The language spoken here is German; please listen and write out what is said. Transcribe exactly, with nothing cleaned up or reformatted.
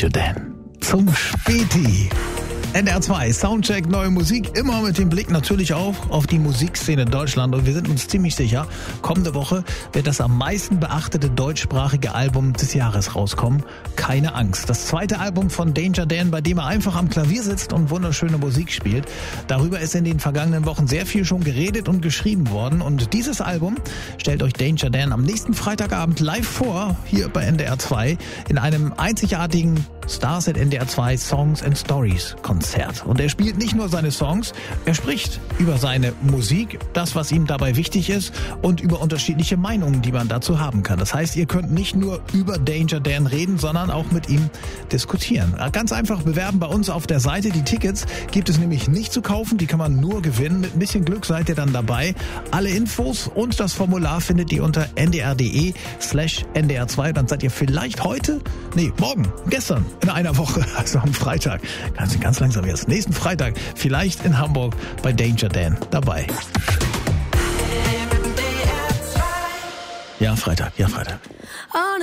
Danger Dan zum Späti. N D R zwei, Soundcheck, neue Musik, immer mit dem Blick natürlich auch auf die Musikszene in Deutschland. Und wir sind uns ziemlich sicher, kommende Woche wird das am meisten beachtete deutschsprachige Album des Jahres rauskommen. Keine Angst. Das zweite Album von Danger Dan, bei dem er einfach am Klavier sitzt und wunderschöne Musik spielt. Darüber ist in den vergangenen Wochen sehr viel schon geredet und geschrieben worden. Und dieses Album stellt euch Danger Dan am nächsten Freitagabend live vor, hier bei N D R zwei, in einem einzigartigen Stars at N D R zwei Songs and Stories Konzert. Und er spielt nicht nur seine Songs, er spricht über seine Musik, das, was ihm dabei wichtig ist und über unterschiedliche Meinungen, die man dazu haben kann. Das heißt, ihr könnt nicht nur über Danger Dan reden, sondern auch mit ihm diskutieren. Ganz einfach bewerben bei uns auf der Seite. Die Tickets gibt es nämlich nicht zu kaufen, die kann man nur gewinnen. Mit ein bisschen Glück seid ihr dann dabei. Alle Infos und das Formular findet ihr unter ndr.de slash ndr2. Dann seid ihr vielleicht heute, nee, morgen, gestern, in einer Woche, also am Freitag, ganz, ganz langsam jetzt, nächsten Freitag, vielleicht in Hamburg bei Danger Dan dabei. Ja, Freitag, ja, Freitag.